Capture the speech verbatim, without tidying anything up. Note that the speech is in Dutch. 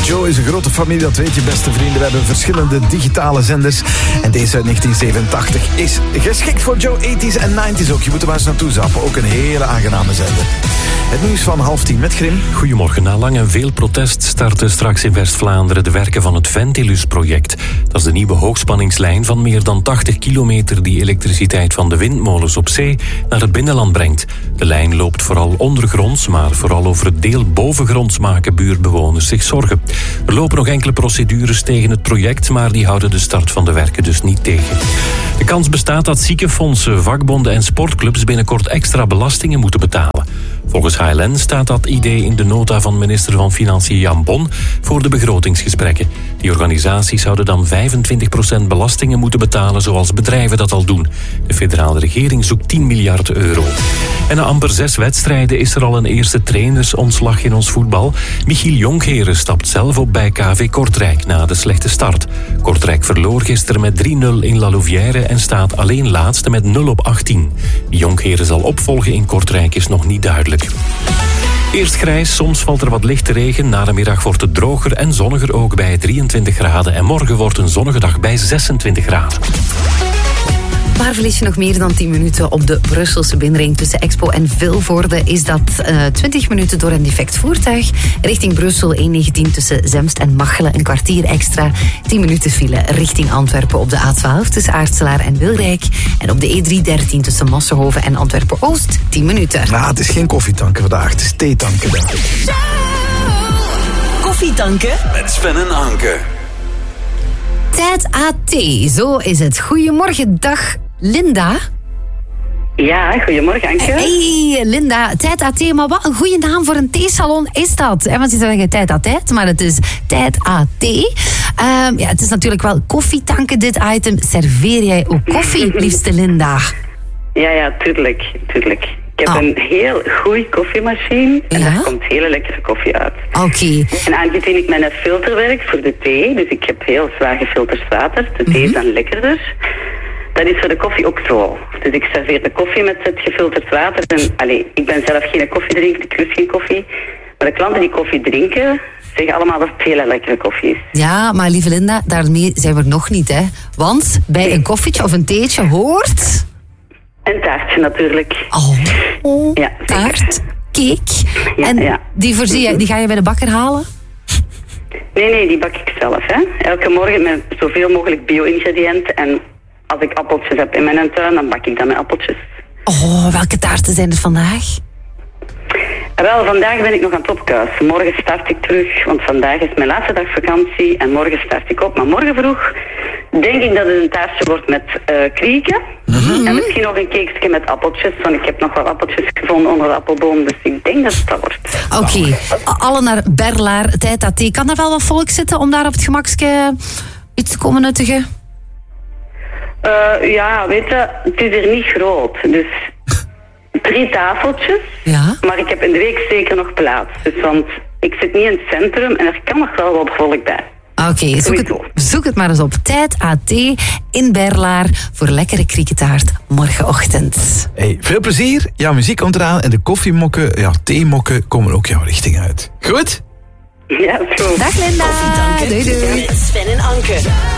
Joe is een grote familie, dat weet je beste vrienden. We hebben verschillende digitale zenders. En deze uit negentien zevenentachtig is geschikt voor Joe. tachtiger en negentiger ook. Je moet er maar eens naartoe zappen. Ook een hele aangename zender. Het nieuws van half tien met Grim. Goedemorgen. Na lang en veel protest starten straks in West-Vlaanderen de werken van het Ventilus-project. Dat is de nieuwe hoogspanningslijn van meer dan tachtig kilometer die elektriciteit van de windmolens op zee naar het binnenland brengt. De lijn loopt vooral ondergronds, maar vooral over het deel bovengronds maken buurtbewoners zich zorgen. Er lopen nog enkele procedures tegen het project, maar die houden de start van de werken dus niet tegen. De kans bestaat dat ziekenfondsen, vakbonden en sportclubs binnenkort extra belastingen moeten betalen. Volgens H L N staat dat idee in de nota van minister van Financiën Jan Bon voor de begrotingsgesprekken. Die organisaties zouden dan vijfentwintig procent belastingen moeten betalen zoals bedrijven dat al doen. De federale regering zoekt tien miljard euro. En na amper zes wedstrijden is er al een eerste trainersontslag in ons voetbal. Michiel Jonkheren stapt zelf op bij K V Kortrijk na de slechte start. Kortrijk verloor gisteren met drie nul in La Louvière en staat alleen laatste met nul op achttien. Wie Jonkheren zal opvolgen in Kortrijk is nog niet duidelijk. Eerst grijs, soms valt er wat lichte regen. Na de middag wordt het droger en zonniger ook bij drieëntwintig graden. En morgen wordt een zonnige dag bij zesentwintig graden. Waar verlies je nog meer dan tien minuten op de Brusselse binnenring tussen Expo en Vilvoorde? Is dat uh, twintig minuten door een defect voertuig. Richting Brussel één negentien tussen Zemst en Machelen een kwartier extra. tien minuten file richting Antwerpen op de A twaalf tussen Aartselaar en Wilrijk. En op de E driehonderddertien tussen Massenhoven en Antwerpen-Oost tien minuten. Nou, het is geen koffietanken vandaag, het is theetanken. Koffietanken met Sven en Anke. Tijd A T, zo is het. Goedemorgen, dag Linda. Ja, goedemorgen Anke. Hey Linda, Tijd A T, maar wat een goede naam voor een theesalon is dat. En want ze zeggen Tijd à Tijd, maar het is Tijd A T. Um, ja, het is natuurlijk wel koffietanken dit item. Serveer jij ook koffie, liefste Linda? Ja, ja, tuurlijk, tuurlijk. Ik heb oh. een heel goede koffiemachine en ja? Er komt hele lekkere koffie uit. Oké. Okay. En aangezien ik met een filter werk voor de thee, dus ik heb heel zwaar gefilterd water, de thee mm-hmm. is dan lekkerder. Dat is voor de koffie ook zo. Dus ik serveer de koffie met het gefilterd water. En, allez, ik ben zelf geen koffiedrinker, ik lust geen koffie. Maar de klanten die koffie drinken, zeggen allemaal dat het hele lekkere koffie is. Ja, maar lieve Linda, daarmee zijn we er nog niet, hè. Want bij een koffietje of een theetje hoort... Een taartje natuurlijk. Oh, oh ja, taart, cake. Ja, en ja. Die, voorzie je, die ga je bij de bakker halen? Nee, nee, die bak ik zelf. Hè. Elke morgen met zoveel mogelijk bio-ingrediënten. En als ik appeltjes heb in mijn tuin, dan bak ik dat met appeltjes. Oh, welke taarten zijn er vandaag? Wel, vandaag ben ik nog aan het opkuisen. Morgen start ik terug, want vandaag is mijn laatste dag vakantie en morgen start ik op. Maar morgen vroeg denk ik dat het een taartje wordt met uh, krieken. Mm-hmm. En misschien nog een cakeje met appeltjes, want ik heb nog wel appeltjes gevonden onder de appelboom, dus ik denk dat het dat wordt. Oké, okay. Alle naar Berlaar, Tijd A T. Kan er wel wat volk zitten om daar op het gemakske iets te komen nuttigen? Uh, ja, weet je, het is hier niet groot, dus... Drie tafeltjes, ja? Maar ik heb in de week zeker nog plaats. Dus want ik zit niet in het centrum en er kan nog wel wat volk bij. Oké, okay, zoek, het, zoek het maar eens op. Tijd A T in Berlaar voor lekkere krieketaart morgenochtend. Hey, veel plezier. Jouw muziek komt eraan en de koffiemokken, ja, theemokken komen ook jouw richting uit. Goed? Ja, zo. Dag Linda. Koffietanken. Doei doei. Met Sven en Anke.